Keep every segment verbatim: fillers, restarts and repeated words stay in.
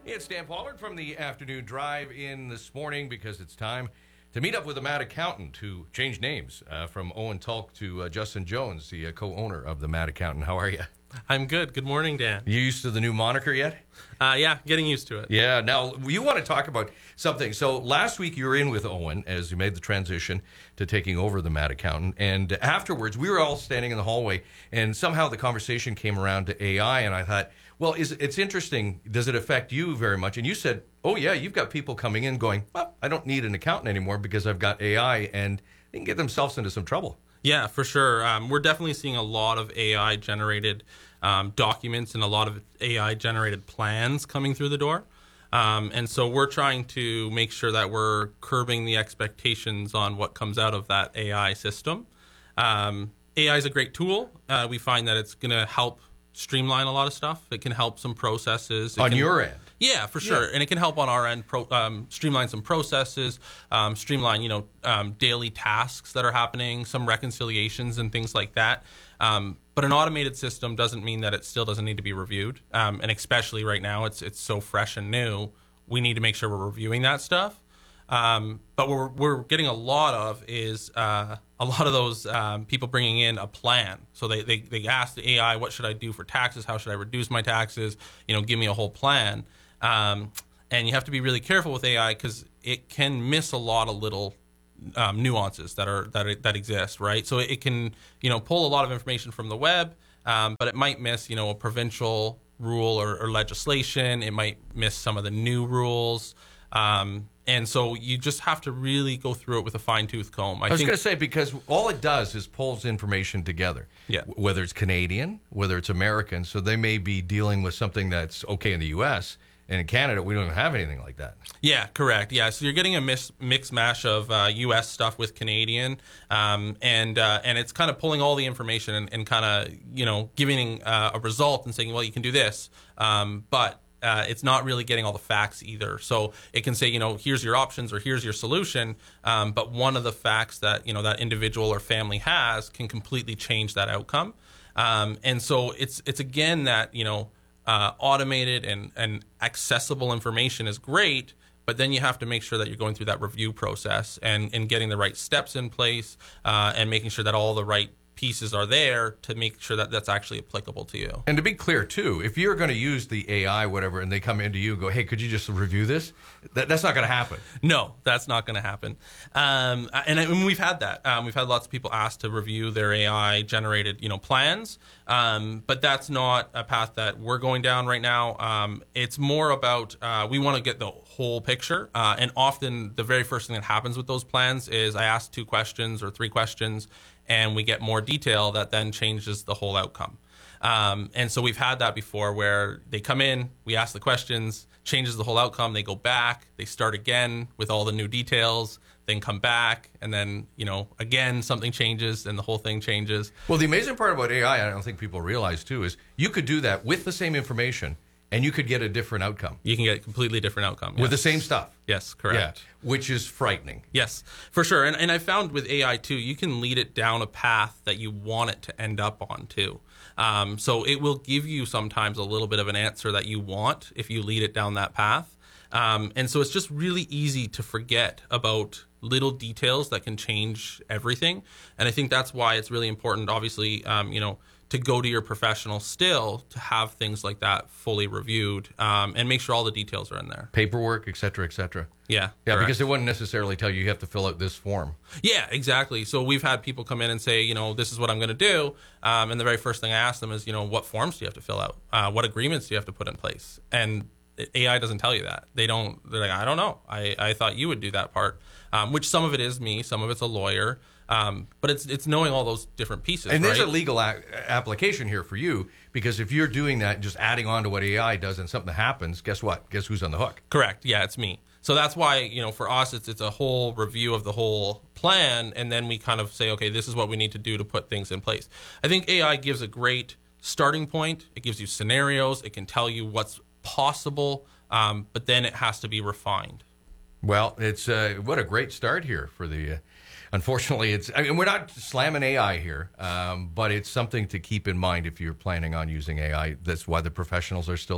It's Dan Pollard from the Afternoon Drive in this morning because it's time to meet up with a Mad Accountant who changed names uh, from Owen Tulk to uh, Justin Jones, the uh, co-owner of the Mad Accountant. How are you? I'm good. Good morning, Dan. You used to the new moniker yet? Uh, yeah, getting used to it. Yeah. Now, you want to talk about something. So last week you were in with Owen as you made the transition to taking over the Mad Accountant. And afterwards, we were all standing in the hallway, and somehow the conversation came around to A I, and I thought, well, is it's interesting. Does it affect you very much? And you said, oh, yeah, you've got people coming in going, well, I don't need an accountant anymore because I've got A I, and they can get themselves into some trouble. Yeah, for sure. Um, we're definitely seeing a lot of A I-generated um, documents and a lot of A I-generated plans coming through the door. Um, and so we're trying to make sure that we're curbing the expectations on what comes out of that A I system. Um, A I is a great tool. Uh, we find that it's going to help streamline a lot of stuff. It can help some processes. It On can, your end? Yeah, for sure. Yeah. And it can help on our end, pro, um, streamline some processes, um, streamline, you know, um, daily tasks that are happening, some reconciliations and things like that. Um, but an automated system doesn't mean that it still doesn't need to be reviewed. Um, and especially right now, it's it's so fresh and new. We need to make sure we're reviewing that stuff. Um, but what we're, we're getting a lot of is uh, a lot of those um, people bringing in a plan. So they, they, they ask the A I, what should I do for taxes? How should I reduce my taxes? You know, give me a whole plan. Um, and you have to be really careful with A I because it can miss a lot of little um, nuances that are that that exist, right? So it can, you know, pull a lot of information from the web, um, but it might miss, you know, a provincial rule or, or legislation. It might miss some of the new rules. Um, and so you just have to really go through it with a fine-tooth comb. I, I was think, going to say, because all it does is pulls information together, yeah. w- whether it's Canadian, whether it's American. So they may be dealing with something that's okay in the U S, and in Canada, we don't have anything like that. Yeah, correct. Yeah, so you're getting a mix, mix mash of uh, U S stuff with Canadian, um, and uh, and it's kind of pulling all the information and, and kind of, you know, giving uh, a result and saying, well, you can do this, um, but Uh, it's not really getting all the facts either. So it can say, you know, here's your options or here's your solution. Um, but one of the facts that, you know, that individual or family has can completely change that outcome. Um, and so it's, it's again, that, you know, uh, automated and, and accessible information is great, but then you have to make sure that you're going through that review process and, and getting the right steps in place uh, and making sure that all the right pieces are there to make sure that that's actually applicable to you. And to be clear, too, if you're going to use the A I, whatever, and they come into you and go, hey, could you just review this? That, that's not going to happen. No, that's not going to happen. Um, and, and we've had that. Um, we've had lots of people ask to review their A I-generated, you know, plans, um, but that's not a path that we're going down right now. Um, it's more about uh, we want to get the whole picture, uh, and often the very first thing that happens with those plans is I ask two questions or three questions, and we get more detail that then changes the whole outcome. Um, and so we've had that before where they come in, we ask the questions, changes the whole outcome, they go back, they start again with all the new details, then come back, and then, you know, again, something changes and the whole thing changes. Well, the amazing part about A I, I don't think people realize, too, is you could do that with the same information, and you could get a different outcome. You can get a completely different outcome. With yes. the same stuff. Yes, correct. Yeah, which is frightening. Yes, for sure. And and I found with A I, too, you can lead it down a path that you want it to end up on, too. Um, so it will give you sometimes a little bit of an answer that you want if you lead it down that path. Um, and so it's just really easy to forget about little details that can change everything. And I think that's why it's really important, obviously, um, you know, to go to your professional still to have things like that fully reviewed um, and make sure all the details are in there. Paperwork, et cetera, et cetera. Yeah. Yeah, correct. because they wouldn't necessarily tell you you have to fill out this form. Yeah, exactly. So we've had people come in and say, you know, this is what I'm going to do. Um, and the very first thing I ask them is, you know, what forms do you have to fill out? Uh, what agreements do you have to put in place? And A I doesn't tell you that. They don't, they're like, I don't know. I, I thought you would do that part, um, which some of it is me, some of it's a lawyer. Um, but it's it's knowing all those different pieces. And there's right? a legal a- application here for you, because if you're doing that, just adding on to what A I does and something happens, guess what? Guess who's on the hook? Correct. Yeah, it's me. So that's why, you know, for us, it's it's a whole review of the whole plan, and then we kind of say, okay, this is what we need to do to put things in place. I think A I gives a great starting point. It gives you scenarios. It can tell you what's possible, um, but then it has to be refined. Well, it's uh, what a great start here for the. Uh, unfortunately, it's. I mean, we're not slamming A I here, um, but it's something to keep in mind if you're planning on using A I. That's why the professionals are still there.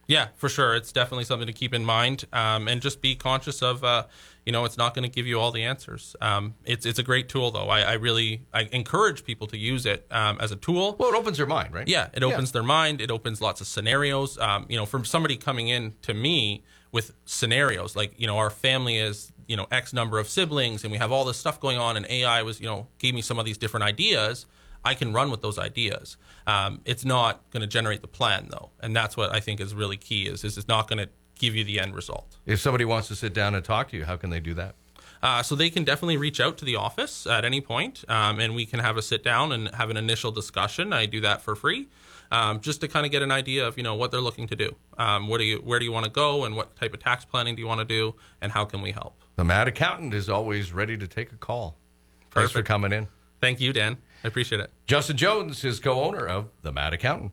Yeah, for sure. It's definitely something to keep in mind, um, and just be conscious of, uh, you know, it's not going to give you all the answers. Um, it's it's a great tool, though. I, I really I encourage people to use it um, as a tool. Well, it opens their mind, right? Yeah, it opens Yeah. their mind. It opens lots of scenarios. Um, you know, from somebody coming in to me with scenarios, like, you know, our family is, you know, X number of siblings, and we have all this stuff going on, and A I was, you know, gave me some of these different ideas. I can run with those ideas. Um, it's not going to generate the plan, though, and that's what I think is really key. Is is it's not going to give you the end result. If somebody wants to sit down and talk to you, how can they do that? Uh, so they can definitely reach out to the office at any point, um, and we can have a sit down and have an initial discussion. I do that for free, um, just to kind of get an idea of, you know, what they're looking to do. Um, what do you, where do you want to go, and what type of tax planning do you want to do, and how can we help? The Mad Accountant is always ready to take a call. Thanks for Perfect. coming in. Thank you, Dan. I appreciate it. Justin Jones is co-owner of The Mad Accountant.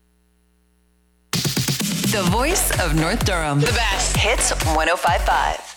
The voice of North Durham. The best. Hits one oh five point five.